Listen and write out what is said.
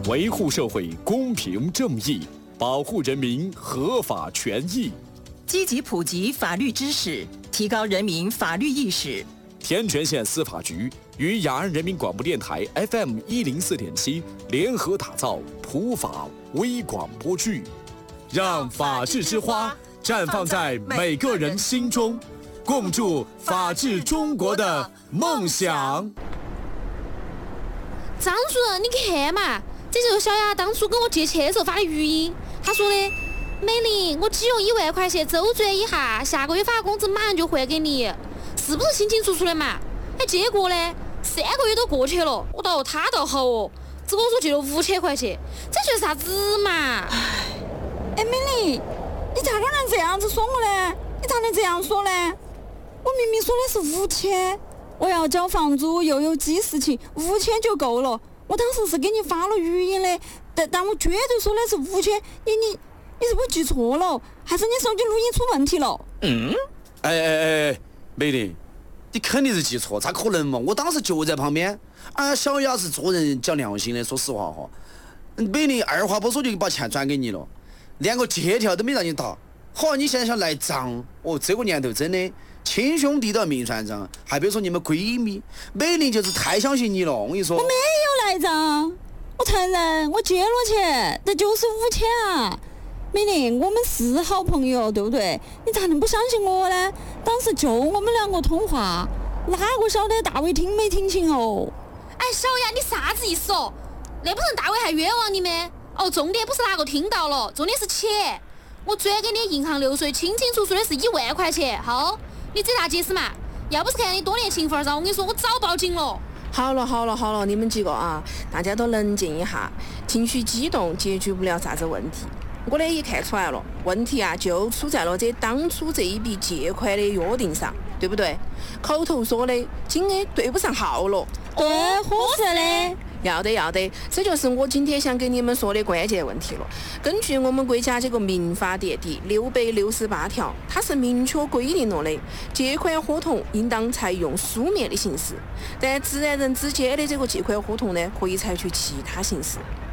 维护社会公平正义，保护人民合法权益， 积极普及法律知识，提高人民法律意识。 天全县司法局与雅安人民广播电台 FM104.7联合打造普法微广播剧，让法治之花绽放在每个人心中，共筑法治中国的梦想。 张主任，你看嘛，这就是小雅当初跟我借钱的时候发的语音。他说的：“美玲，我只用1万块钱周转一下，下个月发工资马上就还给你，是不是清清楚楚的嘛？”哎，结果呢，3个月都过去了，他倒好哦，只跟我说借了5000块钱，这就是啥子嘛？ 哎，美玲，你咋个能这样子说我呢？你咋能这样说呢？我明明说的是5000，我要交房租又有记事情，5000就够了。我当时是给你发了语音的，但我绝对说的是5000。你是不是记错了？还是你手机录音出问题了？ 哎，美玲，你肯定是记错，咋可能嘛？我当时就在旁边。小雅是做人讲良心的，说实话哈。美玲二话不说就把钱转给你了，连个借条都没让你打。好，你现在想赖账？这个年头真的亲兄弟都要明算账，还别说你们闺蜜。美玲就是太相信你了，我跟你说。 我没有赖账，我承认我借了钱，但就是5000啊。美玲，我们是好朋友，对不对？你咋能不相信我呢？当时就我们2个通话，哪个晓得大伟听没听清哦？ 哎，小雅，你啥子意思哦？那不成大伟还冤枉你们？重点不是哪个听到了，重点是钱。我转给你银行流水，清清楚楚的是1万块钱。好，你这咋解释嘛？要不是看你多年情分上，我跟你说，我早报警了。 好了，你们几个啊，大家都冷静一下，情绪激动解决不了啥子问题。我呢也看出来了，问题啊就出在了当初这一笔借款的约定上，对不对？口头说的金额对不上号了。 对，合适的。 要得，这就是我今天想给你们说的关键问题了。根据我们国家这个民法典第668条，它是明确规定了的，借款合同应当采用书面的形式，但自然人之间的这个借款合同呢，可以采取其他形式。